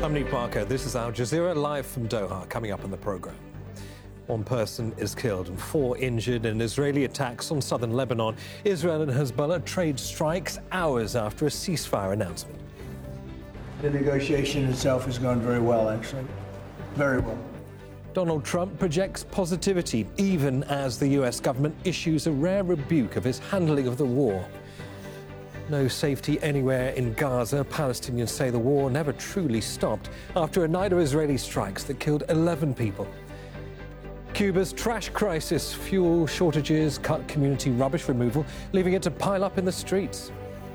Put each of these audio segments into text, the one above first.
I'm Nick Barker. This is Al Jazeera live from Doha. Coming up on the programme. One person is killed and 4 injured in Israeli attacks on southern Lebanon. Israel and Hezbollah trade strikes hours after a ceasefire announcement. The negotiation itself has gone very well, actually. Very well. Donald Trump projects positivity even as the US government issues a rare rebuke of his handling of the war. No safety anywhere in Gaza. Palestinians say the war never truly stopped after a night of Israeli strikes that killed 11 people. Cuba's trash crisis, fuel shortages, cut community rubbish removal, leaving it to pile up in the streets.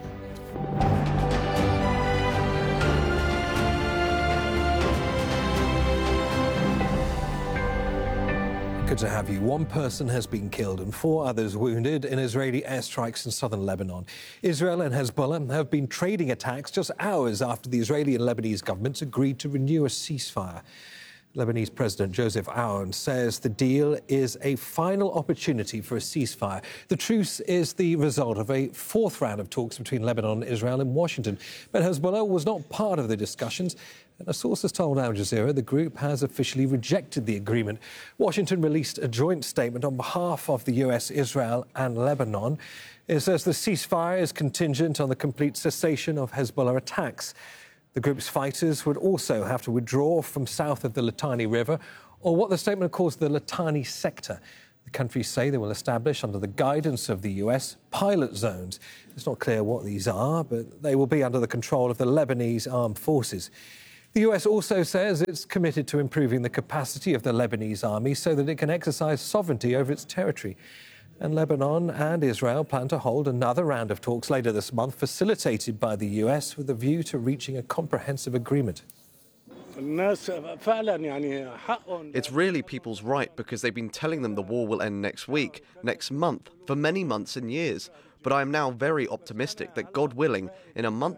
Good to have you. One person has been killed and 4 others wounded in Israeli airstrikes in southern Lebanon. Israel and Hezbollah have been trading attacks just hours after the Israeli and Lebanese governments agreed to renew a ceasefire. Lebanese President Joseph Aoun says the deal is a final opportunity for a ceasefire. The truce is the result of a 4th round of talks between Lebanon and Israel in Washington. But Hezbollah was not part of the discussions. And a source has told Al Jazeera the group has officially rejected the agreement. Washington released a joint statement on behalf of the US, Israel and Lebanon. It says the ceasefire is contingent on the complete cessation of Hezbollah attacks. The group's fighters would also have to withdraw from south of the Litani River, or what the statement calls the Litani sector. The countries say they will establish, under the guidance of the US, pilot zones. It's not clear what these are, but they will be under the control of the Lebanese armed forces. The US also says it's committed to improving the capacity of the Lebanese army so that it can exercise sovereignty over its territory. And Lebanon and Israel plan to hold another round of talks later this month, facilitated by the US, with a view to reaching a comprehensive agreement. It's really people's right, because they've been telling them the war will end next week, next month, for many months and years. But I am now very optimistic that, God willing, in a month